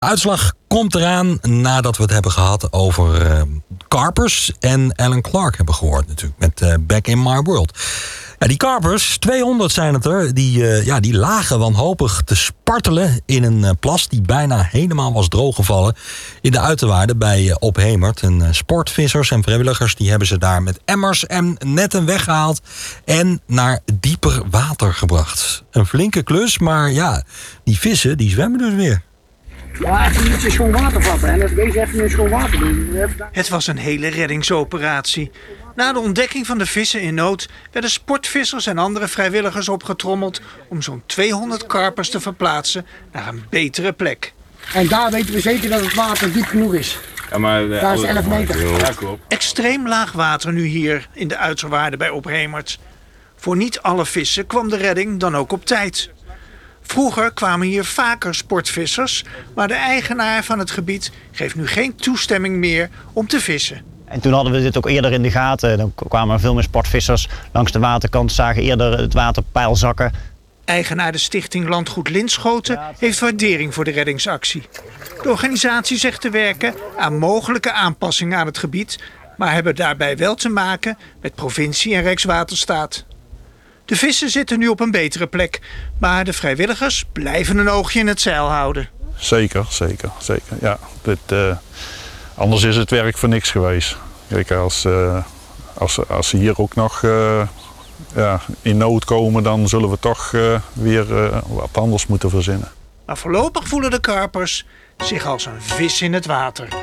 Uitslag komt eraan nadat we het hebben gehad over karpers en Alan Clark hebben gehoord natuurlijk met Back in My World. Ja, die karpers, 200 zijn het er, die lagen wanhopig te spartelen in een plas die bijna helemaal was drooggevallen in de uiterwaarden bij Ophemert. En sportvissers en vrijwilligers die hebben ze daar met emmers en netten weggehaald en naar dieper water gebracht. Een flinke klus, maar ja, die vissen die zwemmen dus weer. Ja, even iets schoon water vatten en als deze even in schoon water doen. Het was een hele reddingsoperatie. Na de ontdekking van de vissen in nood werden sportvissers en andere vrijwilligers opgetrommeld om zo'n 200 karpers te verplaatsen naar een betere plek. En daar weten we zeker dat het water diep genoeg is. Ja, maar daar is 11 meter. Ja, klopt. Extreem laag water nu hier in de uiterwaarden bij Ophemert. Voor niet alle vissen kwam de redding dan ook op tijd. Vroeger kwamen hier vaker sportvissers, maar de eigenaar van het gebied geeft nu geen toestemming meer om te vissen. En toen hadden we dit ook eerder in de gaten. Dan kwamen er veel meer sportvissers langs de waterkant, zagen eerder het waterpeil zakken. Eigenaar de stichting Landgoed Linschoten heeft waardering voor de reddingsactie. De organisatie zegt te werken aan mogelijke aanpassingen aan het gebied, maar hebben daarbij wel te maken met provincie en Rijkswaterstaat. De vissen zitten nu op een betere plek, maar de vrijwilligers blijven een oogje in het zeil houden. Zeker. Ja, anders is het werk voor niks geweest. Kijk, als ze hier ook nog in nood komen, dan zullen we toch weer wat anders moeten verzinnen. Maar voorlopig voelen de karpers zich als een vis in het water.